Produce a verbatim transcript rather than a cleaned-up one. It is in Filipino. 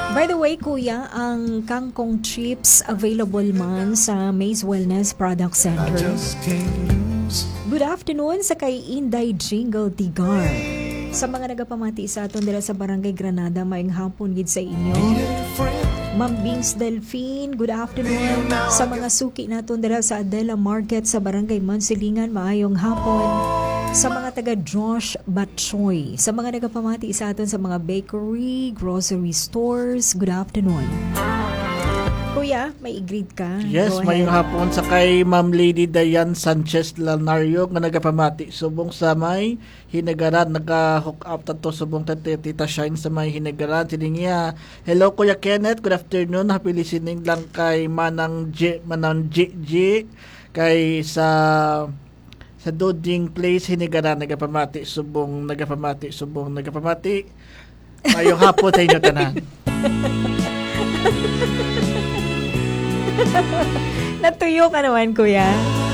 By the way, kuya, ang kangkong chips available man sa Maze Wellness Product Center. Good afternoon sa kay Inday Jingle Tigar. Sa mga nagapamati sa aton dira sa Barangay Granada, maayong hapon gid sa inyo. Ma'am Bings Delphine, good afternoon. Sa mga suki naton dira sa Adela Market sa Barangay Mansilingan, maayong hapon. Sa mga taga Josh Batchoy, sa mga nagapamati sa aton sa mga bakery, grocery stores, good afternoon. Kuya, may i-greet ka? Yes, may hapon sa kay Ma'am Lady Dayan Sanchez Lanario nga nagapamati subong sa may Hinagaran, naka-hook up tato subong tate Tita Shine sa may Hinagaran. Siningiya, hello Kuya Kenneth, good afternoon. Happy listening lang kay Manang J, Manang J, J kay sa sa Doding Place Hinagaran, nagapamati subong nagapamati subong nagapamati. Mayong hapon sa inyo tanan. Natuyo ka naman, kuya.